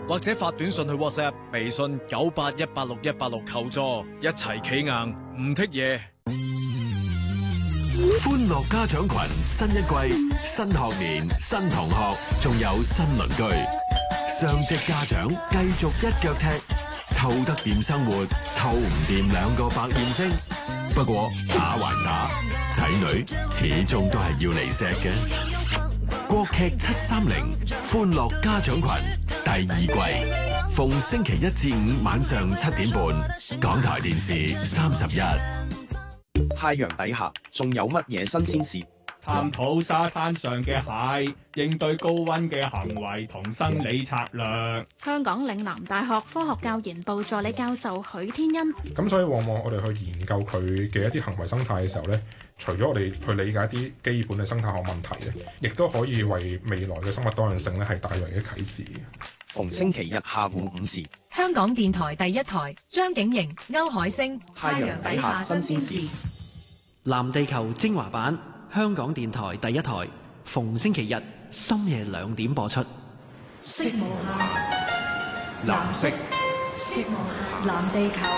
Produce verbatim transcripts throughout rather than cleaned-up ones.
或者發短信去 WhatsApp、微信九八一八六一八六求助，一齊企硬唔剔嘢。 歡樂家長群新一季，新學年新同學，仲有新鄰居。上職家長繼續一腳踢，湊得掂生活，湊唔掂兩個百厭星。不過打還打，仔女始終都係要嚟錫嘅。國劇七三零歡樂家長群第二季，逢星期一至五晚上七點半，港台電視三十一。 太陽底下仲有乜嘢新鮮事？ 探討沙灘上嘅蟹，應對高溫嘅行為同生理策略。 香港嶺南大學科學教研部助理教授許天恩。 咁所以往往我哋去研究佢嘅一啲行為生態嘅時候呢，除咗我哋去理解一啲基本嘅生態學問題咧，亦都可以為未來嘅生物多樣性咧係帶來嘅啟示。 逢星期日下午五時， 香港電台第一台，張景瑩、歐海星， 太陽底下新鮮事。 藍地球精華版，香港電台第一台，逢星期日深夜兩點播出。 色無限， 藍色， 色無限，藍地球。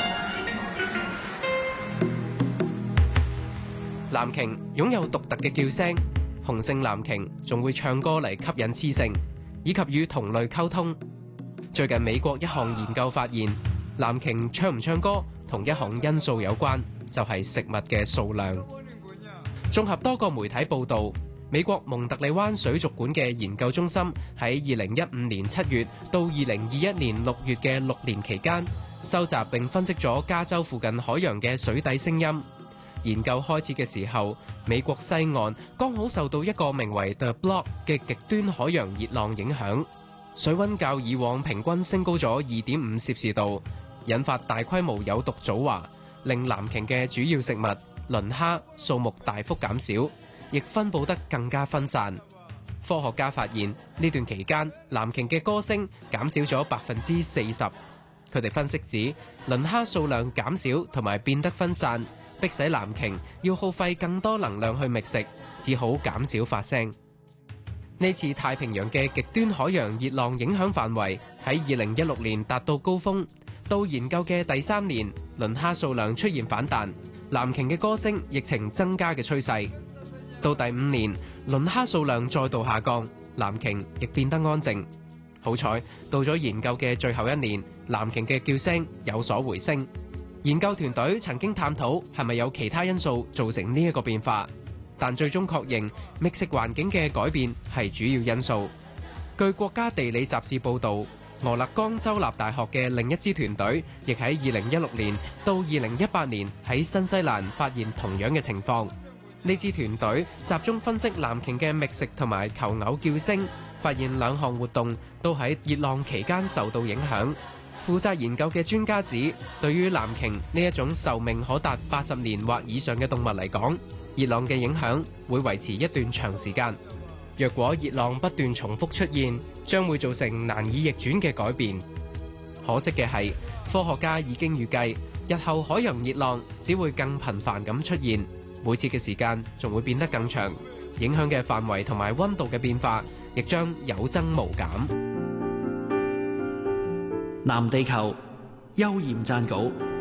藍鯨擁有獨特嘅叫聲，雄性藍鯨仲會唱歌嚟吸引雌性，以及與同類溝通。最近美國一項研究發現，藍鯨唱唔唱歌同一項因素有關，就係食物嘅數量。綜合多個媒體報導，美國蒙特利灣水族館嘅研究中心喺二零一五年七月到二零二一年六月嘅六年期間，收集並分析咗加州附近海洋嘅水底聲音。研究開始嘅時候，美國西岸剛好受到一個名為 The Block 嘅極端海洋熱浪影響，水溫較以往平均升高咗二點五攝氏度，引發大規模有毒藻華，令藍鯨嘅主要食物磷蝦數目大幅減少，亦分佈得更加分散。科學家發現呢段期間，藍鯨嘅歌聲減少咗百分之四十。佢哋分析指，磷蝦數量減少同埋變得分散，迫使藍鯨要耗費更多能量去覓食，只好減少發聲。呢次太平洋嘅極端海洋熱浪影響範圍喺二零一六年達到高峰，到研究嘅第三年，磷蝦數量出現反彈，藍鯨嘅歌聲亦呈增加嘅趨勢。到第五年，磷蝦數量再度下降，藍鯨亦變得安靜。好彩，到咗研究嘅最後一年，藍鯨嘅叫聲有所回升。研究團隊曾經探討係咪有其他因素造成呢一個變化，但最終確認覓食環境嘅改變係主要因素。據國家地理雜誌報導，俄勒岡州立大學嘅另一支團隊亦喺二零一六年到二零一八年喺新西蘭發現同樣嘅情況。呢支團隊集中分析藍鯨嘅覓食同埋求偶叫聲，發現兩項活動都喺熱浪期間受到影響。負責研究嘅專家指，對於藍鯨呢一種壽命可達八十年或以上嘅動物嚟講，熱浪嘅影響會維持一段長時間。若果熱浪不斷重複出現，將會造成難以逆轉嘅改變。可惜嘅係，科學家已經預計，日後海洋熱浪只會更頻繁咁出現，每次嘅時間仲會變得更長，影響嘅範圍同埋溫度嘅變化亦將有增無減。 藍地球，邱焱撰稿。